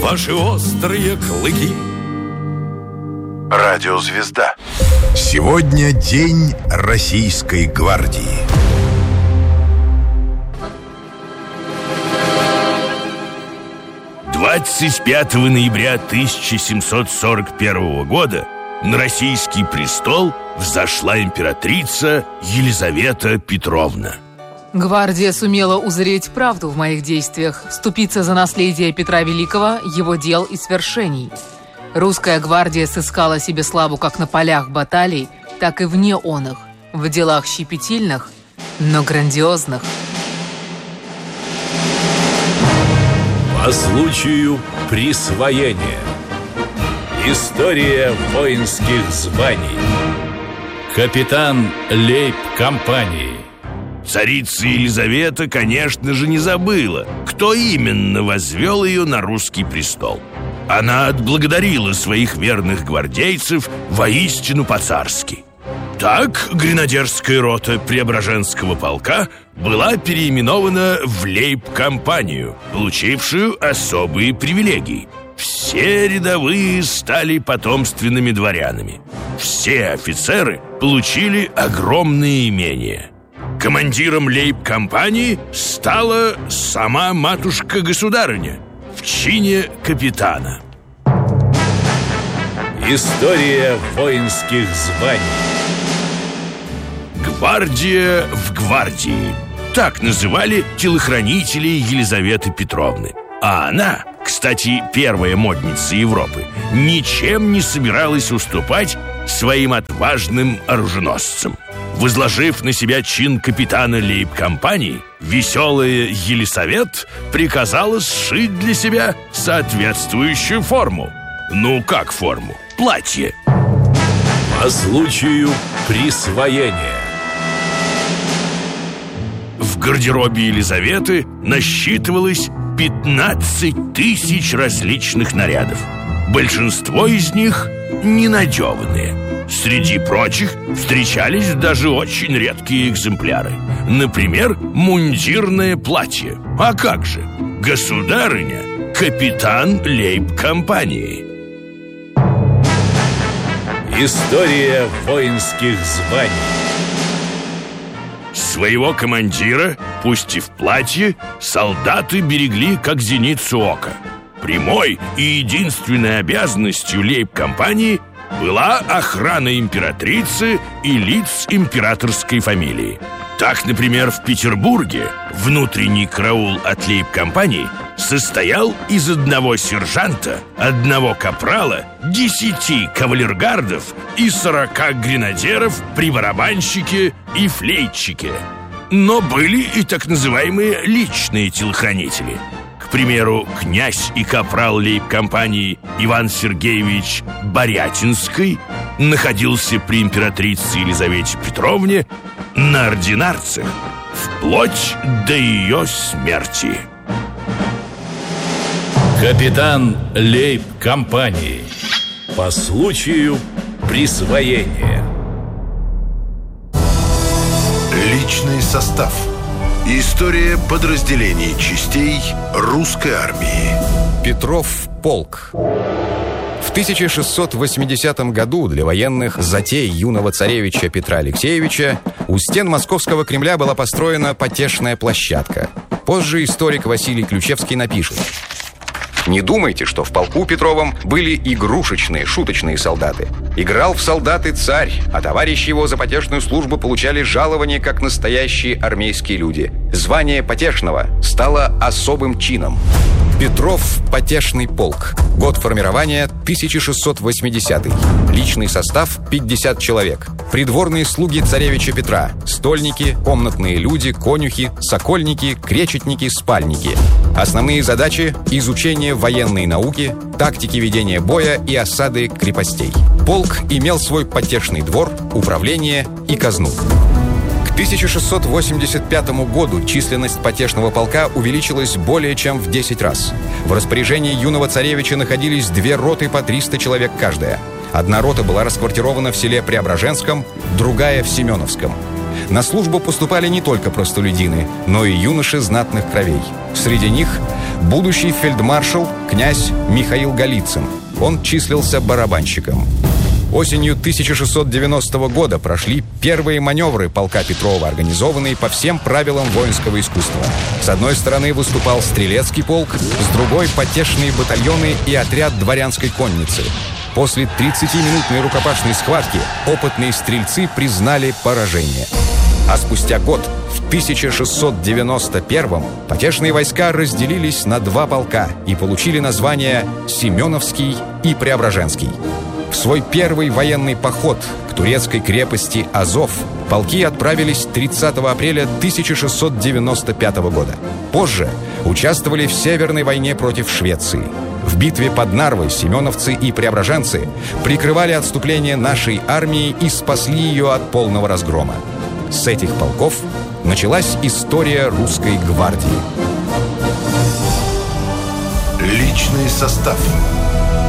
ваши острые клыки. Радиозвезда. Сегодня день Российской гвардии. — 25 ноября 1741 года на российский престол взошла императрица Елизавета Петровна. Гвардия сумела узреть правду в моих действиях, вступиться за наследие Петра Великого, его дел и свершений. Русская гвардия сыскала себе славу как на полях баталий, так и вне оных, в делах щепетильных, но грандиозных. По случаю присвоения. История воинских званий. Капитан лейб-компании. Царица Елизавета, конечно же, не забыла, кто именно возвел ее на русский престол. Она отблагодарила своих верных гвардейцев воистину по-царски. Так гренадерская рота Преображенского полка была переименована в лейб-компанию, получившую особые привилегии. Все рядовые стали потомственными дворянами. Все офицеры получили огромные имения. Командиром лейб-компании стала сама матушка-государыня в чине капитана. История воинских званий. Гвардия в гвардии. Так называли телохранителей Елизаветы Петровны. А она, кстати, первая модница Европы, ничем не собиралась уступать своим отважным оруженосцам. Возложив на себя чин капитана лейб-компании, веселая Елисавет приказала сшить для себя соответствующую форму. Ну, как форму? Платье. По случаю присвоения. В гардеробе Елизаветы насчитывалось 15 тысяч различных нарядов. Большинство из них ненадеванные. Среди прочих встречались даже очень редкие экземпляры. Например, мундирное платье. А как же? Государыня – капитан лейб-компании. История воинских званий. Своего командира, пусть и в платье, солдаты берегли как зеницу ока. Прямой и единственной обязанностью лейб-компании была охрана императрицы и лиц императорской фамилии. Так, например, в Петербурге внутренний караул от лейб-компании состоял из одного сержанта, одного капрала, 10 кавалергардов и 40 гренадеров при барабанщике и флейтчике. Но были и так называемые личные телохранители. К примеру, князь и капрал лейб-компании Иван Сергеевич Борятинский находился при императрице Елизавете Петровне на ординарцах вплоть до ее смерти. Капитан лейб-компании. По случаю присвоения. Личный состав. История подразделений частей русской армии. Петров полк. В 1680 году для военных затей юного царевича Петра Алексеевича у стен Московского Кремля была построена потешная площадка. Позже историк Василий Ключевский напишет: «Не думайте, что в полку Петровом были игрушечные, шуточные солдаты. Играл в солдаты царь, а товарищи его за потешную службу получали жалование, как настоящие армейские люди. Звание потешного стало особым чином». Петров потешный полк. Год формирования 1680. Личный состав 50 человек. Придворные слуги царевича Петра. Стольники, комнатные люди, конюхи, сокольники, кречетники, спальники. Основные задачи – изучение военной науки, тактики ведения боя и осады крепостей. Полк имел свой потешный двор, управление и казну. К 1685 году численность потешного полка увеличилась более чем в 10 раз. В распоряжении юного царевича находились 2 роты по 300 человек каждая. Одна рота была расквартирована в селе Преображенском, другая в Семеновском. На службу поступали не только простолюдины, но и юноши знатных кровей. Среди них будущий фельдмаршал князь Михаил Голицын. Он числился барабанщиком. Осенью 1690 года прошли первые маневры полка Петрова, организованные по всем правилам воинского искусства. С одной стороны выступал стрелецкий полк, с другой — потешные батальоны и отряд дворянской конницы. После 30-минутной рукопашной схватки опытные стрельцы признали поражение. А спустя год, в 1691-м, потешные войска разделились на два полка и получили названия Семеновский и Преображенский. В свой первый военный поход к турецкой крепости Азов полки отправились 30 апреля 1695 года. Позже участвовали в Северной войне против Швеции. В битве под Нарвой семеновцы и преображенцы прикрывали отступление нашей армии и спасли ее от полного разгрома. С этих полков началась история русской гвардии. Личный состав.